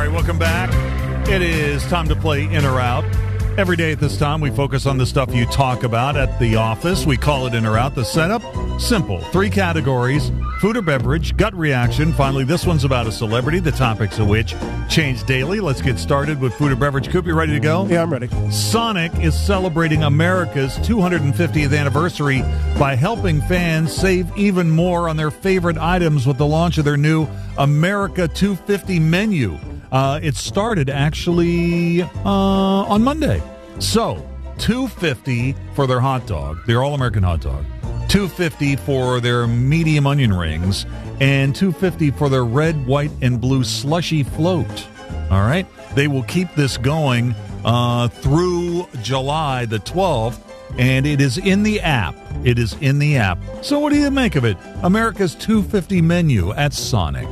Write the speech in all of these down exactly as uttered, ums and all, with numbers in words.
right, welcome back. It is time to play In or Out. Every day at this time, we focus on the stuff you talk about at the office. We call it In or Out. The setup, simple. Three categories, food or beverage, gut reaction. Finally, this one's about a celebrity, the topics of which change daily. Let's get started with food or beverage. Coop, you ready to go? Yeah, I'm ready. Sonic is celebrating America's two hundred fiftieth anniversary by helping fans save even more on their favorite items with the launch of their new America two fifty menu. Uh, it started actually uh, on Monday. So, two fifty for their hot dog, their all-American hot dog, two fifty for their medium onion rings, and two fifty for their red, white, and blue slushy float. All right? They will keep this going uh, through July the twelfth, and it is in the app. It is in the app. So what do you make of it? America's two fifty menu at Sonic.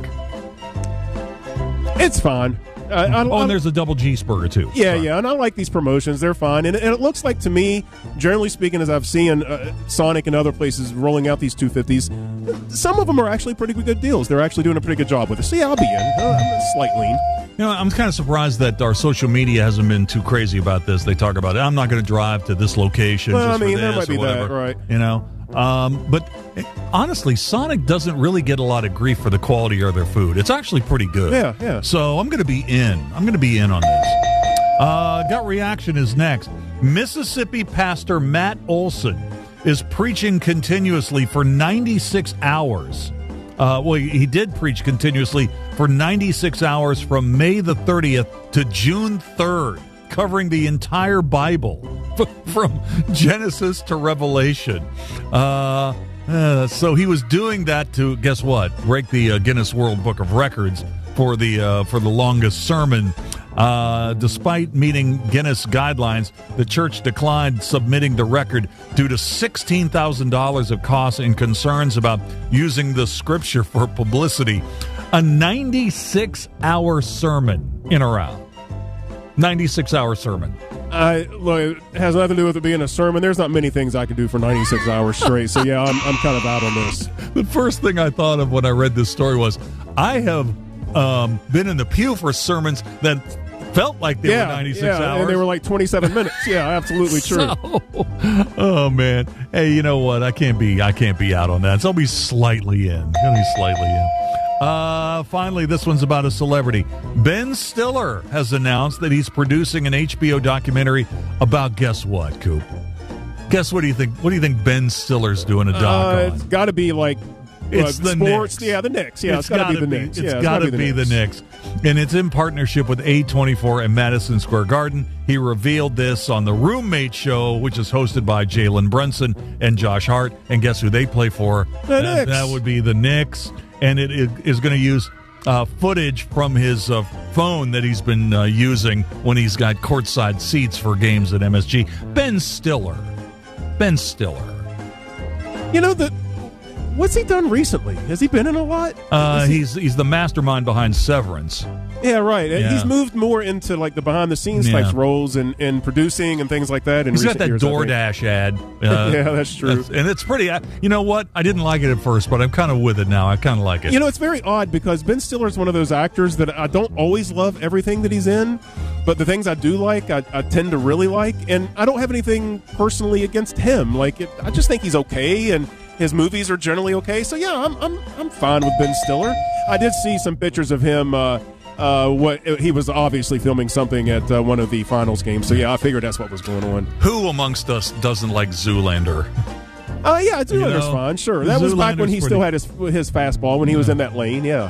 It's fine. I, I, oh, and there's a double cheeseburger, too. Yeah, Sorry. yeah, and I like these promotions. They're fine. And, and it looks like to me, generally speaking, as I've seen uh, Sonic and other places rolling out these two fifties, some of them are actually pretty good deals. They're actually doing a pretty good job with it. So, yeah, I'll be in. Uh, I'm a slight lean. You know, I'm kind of surprised that our social media hasn't been too crazy about this. They talk about, I'm not going to drive to this location Well, just I mean, for there this might be or whatever. that, right. You know? Um, but honestly, Sonic doesn't really get a lot of grief for the quality of their food. It's actually pretty good. Yeah, yeah. So I'm going to be in. I'm going to be in on this. Uh, gut reaction is next. Mississippi pastor Matt Olson is preaching continuously for ninety-six hours. Uh, well, he did preach continuously for ninety-six hours from May the thirtieth to June third, covering the entire Bible from Genesis to Revelation. Uh, uh, so he was doing that to, guess what, break the uh, Guinness World Book of Records for the uh, for the longest sermon. Uh, despite meeting Guinness guidelines, the church declined submitting the record due to sixteen thousand dollars of costs and concerns about using the scripture for publicity. A ninety-six hour sermon in or out. ninety-six hour sermon. I, look, it has nothing to do with it being a sermon. There's not many things I can do for ninety-six hours straight. So, yeah, I'm, I'm kind of out on this. The first thing I thought of when I read this story was, I have um, been in the pew for sermons that felt like they yeah, were ninety-six yeah, hours. and they were like twenty-seven minutes. Yeah, absolutely true. So, oh, man. Hey, you know what? I can't be I can't be out on that. So I'll be slightly in. I'll be slightly in. Uh, finally, this one's about a celebrity. Ben Stiller has announced that he's producing an H B O documentary about, guess what, Coop? Guess what do you think? What do you think Ben Stiller's doing a doc Uh, on? it's got to be like It's uh, the sports. Knicks. Yeah, the Knicks. Yeah, it's it's got to be the be, Knicks. It's yeah, got to gotta be the Knicks. And it's in partnership with A twenty-four and Madison Square Garden. He revealed this on the Roommate Show, which is hosted by Jalen Brunson and Josh Hart. And guess who they play for? The that, Knicks. that would be the Knicks. And it, it is going to use uh, footage from his uh, phone that he's been uh, using when he's got courtside seats for games at M S G. Ben Stiller. Ben Stiller. You know, the what's he done recently? Has he been in a lot? Uh, Is he- he's he's the mastermind behind Severance. yeah, right. Yeah. He's moved more into like the behind the scenes Yeah. types roles and, and producing and things like that. In He's got recent that years, I think. DoorDash ad. Uh, Yeah, that's true. and it's pretty. uh, You know what? I didn't like it at first, but I'm kind of with it now. I kind of like it. You know, it's very odd because Ben Stiller is one of those actors that I don't always love everything that he's in, but the things I do like, I, I tend to really like, and I don't have anything personally against him. Like, it, I just think he's okay, and his movies are generally okay. So yeah, I'm I'm I'm fine with Ben Stiller. I did see some pictures of him. Uh, uh, what he was obviously filming something at uh, one of the finals games. So yeah, I figured that's what was going on. Who amongst us doesn't like Zoolander? Uh, yeah, Zoolander's You know, fine. Sure, that was back when Zoolander's he still pretty- had his his fastball when he was in that lane. Yeah.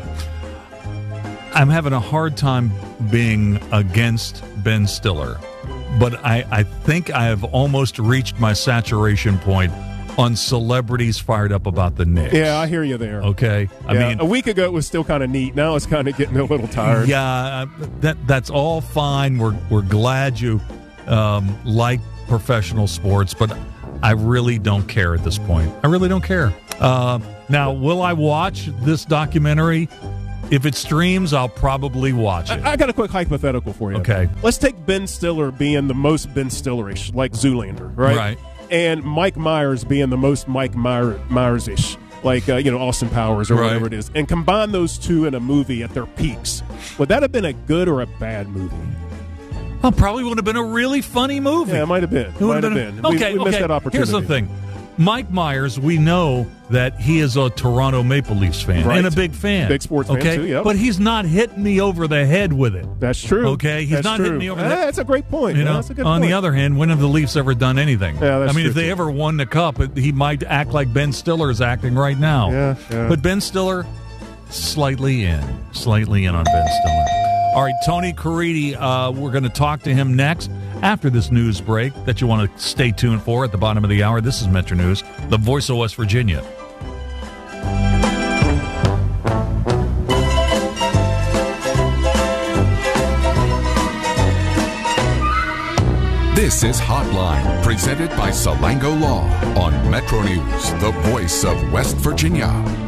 I'm having a hard time being against Ben Stiller, but I, I think I have almost reached my saturation point on celebrities fired up about the Knicks. Yeah, I hear you there. Okay. I Yeah, mean, a week ago it was still kind of neat. Now it's kind of getting a little tired. yeah, uh, that that's all fine. We're we're glad you um, like professional sports, but I really don't care at this point. I really don't care. Uh, now, will I watch this documentary? If it streams, I'll probably watch it. I, I got a quick hypothetical for you. Okay. Let's take Ben Stiller being the most Ben Stillerish, like Zoolander, right? Right. And Mike Myers being the most Mike Meyer, Myers-ish, like, uh, you know, Austin Powers or Right. whatever it is. And combine those two in a movie at their peaks. Would that have been a good or a bad movie? Well, probably would have been a really funny movie. Yeah, it might have been. It might have been. been. Okay, we, we missed okay. that opportunity. Here's the thing. Mike Myers, we know that he is a Toronto Maple Leafs fan Right. and a big fan. Big sports fan, okay? too, yep. But he's not hitting me over the head with it. That's true. Okay, he's That's not true. hitting me over the Ah, head. That's a great point. You Yeah, know, that's a good on point. the other hand, when have the Leafs ever done anything? Yeah, that's I mean, true, if they too. ever won the cup, it, he might act like Ben Stiller is acting right now. Yeah, yeah. But Ben Stiller, slightly in. Slightly in on Ben Stiller. All right, Tony Caridi, uh, we're going to talk to him next after this news break that you want to stay tuned for at the bottom of the hour. This is Metro News, the voice of West Virginia. This is Hotline, presented by Salango Law on Metro News, the voice of West Virginia.